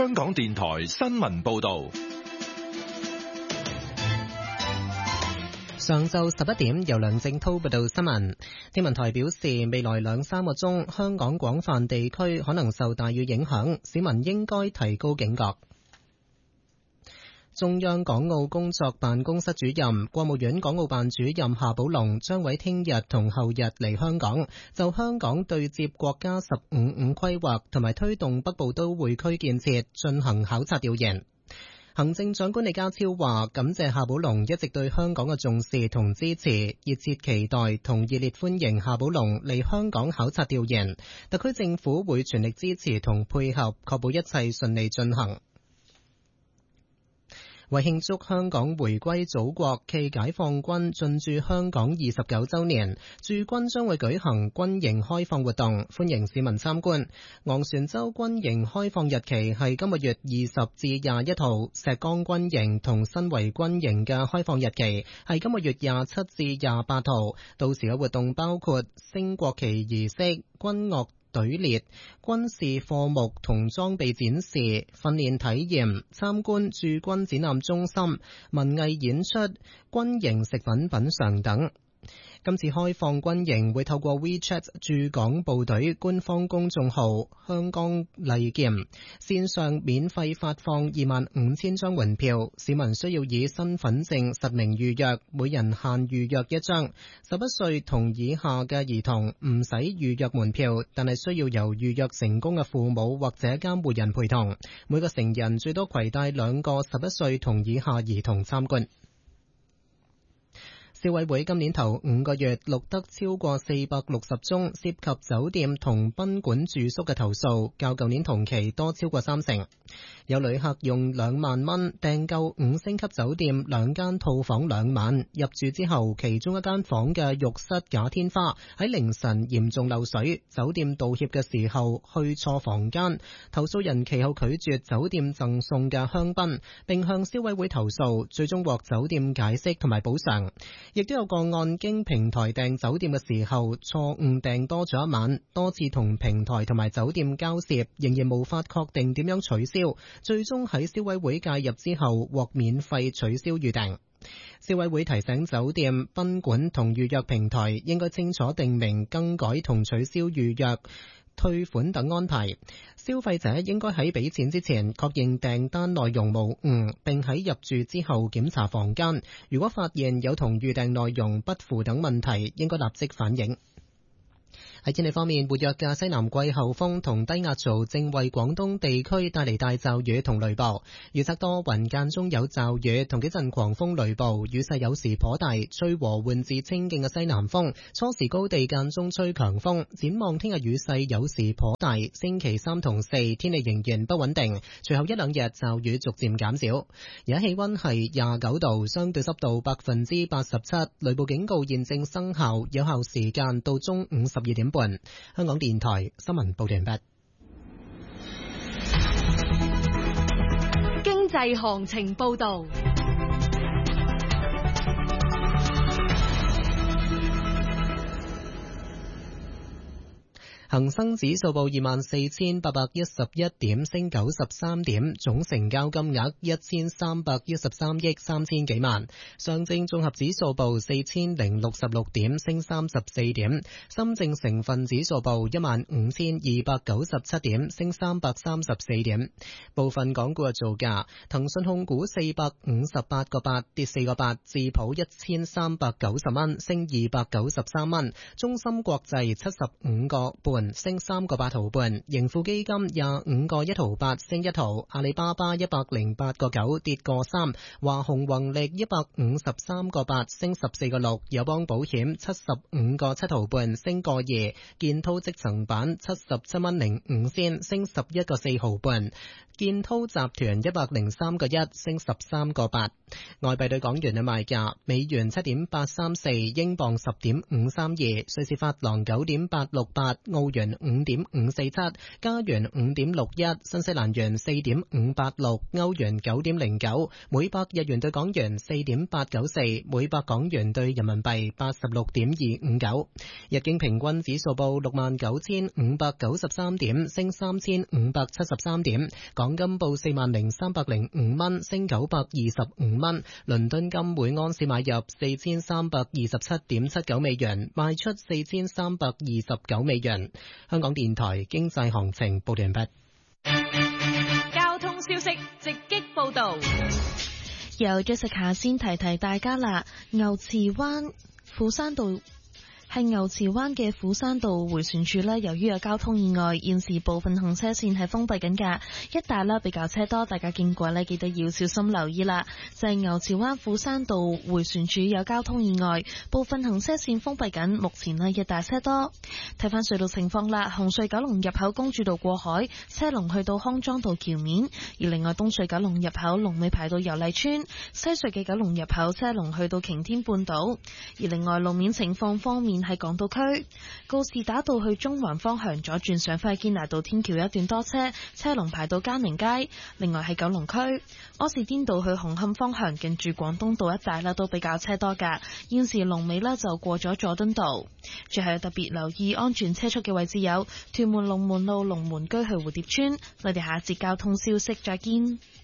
香港電台新聞報道。 上晝11點，由梁正滔報道新聞。天文台表示，未來2-3個鐘，香港廣泛地區可能受大雨影響，市民應該提高警覺。中央港澳工作辦公室主任、國務院港澳辦主任夏寶龍將喺聽日同後日嚟香港，就香港對接國家15五規劃同埋推動北部都會區建設進行考察調研。行政長官李家超話，感謝夏寶龍一直對香港嘅重視同支持，熱切期待同熱烈歡迎夏寶龍嚟香港考察調研。特區政府會全力支持同配合，確保一切順利進行。為慶祝香港回歸祖國暨解放軍進駐香港29週年，駐軍將會舉行軍營開放活動，歡迎市民參觀。昂船洲軍營開放日期係今個月20至21號，石崗軍營同新圍軍營嘅開放日期係今個月27至28號。到時嘅活動包括升國旗儀式、軍樂隊列、軍事課目同裝備展示、訓練體驗、參觀駐軍展覽中心、文藝演出、軍營食品品嘗等。今次開放軍營會透過 WeChat 駐港部隊官方公眾號香港利劍線上免費發放25,000張門票，市民需要以身份證實名預約，每人限預約1張。11歲同以下嘅兒童唔使預約門票，但係需要由預約成功嘅父母或者監護人陪同。每個成人最多攜帶2個11歲同以下兒童參觀。消委會今年頭5個月錄得超過460宗涉及酒店同賓館住宿嘅投訴，較舊年同期多超過30%。有旅客用2萬蚊訂購5星級酒店2間套房2晚，入住之後其中一間房嘅浴室假天花喺凌晨嚴重漏水，酒店道歉嘅時候去錯房間，投訴人其後拒絕酒店贈送嘅香檳，並向消委會投訴，最終獲酒店解釋同埋補償。亦都有個案經平台訂酒店嘅時候錯誤訂多咗一晚，多次同平台同埋酒店交涉，仍然無法確定點樣取消，最終喺消委會介入之後獲免費取消預訂。消委會提醒酒店、賓館同預約平台應該清楚訂明更改同取消預約、退款等安排。消費者應該喺俾錢之前確認訂單內容無誤，並喺入住之後檢查房間。如果發現有同預訂內容不符等問題，應該立即反映。喺天氣方面，活躍嘅西南季候風同低壓槽正為廣東地區帶嚟大驟雨同雷暴，預測多雲間中有驟雨同幾陣狂風雷暴，雨勢有時頗大，吹和緩至清勁嘅西南風，初時高地間中吹強風。展望聽日雨勢有時頗大，星期3同4天氣仍然不穩定，隨後1-2日驟雨逐漸減少。而家氣溫係29度，相對濕度87%，雷暴警告現正生效，有效時間到中午12點半。香港電台新聞報道完畢。 經濟行情報道。 恒生指數報24,811點，升93點，總成交金額1313億3000幾萬。上證綜合指數報4066點，升34點。深證成分指數報15297點，升334點。部分港股嘅造價：騰訊控股458個8，跌4個8；智普1390蚊，升293蚊；中芯國際75個半，升3個8毫半，盈富基金25個1毫8，升1毫，阿里巴巴108個9，跌個3，華虹宏力153個8，升14個6，友邦保險75個7毫半，升個2，建滔積層板77蚊05仙，升11個4毫半。建滔集團103個1，升13個8。外幣對港元嘅賣價：美元7.834，英鎊10.532，瑞士法郎9.868，澳元5.547，加元5.61，新西蘭元4.586，歐元9.09，每百日元對港元4.894，每百港元對人民幣86.259。日經平均指數報69,593點，升3,573點。港金報40,305蚊，升925蚊。倫敦金每安士買入4327.79美元，賣出4329美元。香港電台經濟行情報完畢。 交通消息直擊報道。 由 Jessica 先提提大家啦，牛池灣斧山道係牛池灣嘅斧山道迴旋處呢，由於有交通意外，現時部分行車線係封閉緊㗎，一帶啦比較車多，大家經過呢記得要小心留意啦。就係牛池灣斧山道迴旋處有交通意外，部分行車線封閉緊，目前呢一帶車多。睇翻隧道情況啦，紅隧九龍入口公主道過海，車龍去到康莊道橋面；而另外東隧九龍入口龍尾排到油麗邨，西隧嘅九龍入口車龍去到擎天半島。而另外路面情況方面，喺港島區告士打道去中環方向左轉上返堅拿道天橋一段多車，車龍排到嘉寧街。另外喺九龍區柯士甸道去紅磡方向近住廣東道一帶啦，都比較車多噶。現時龍尾呢就過咗佐敦道。最後特別留意安全車速嘅位置有屯門龍門路龍門居去蝴蝶村。我哋下一節交通消息再見。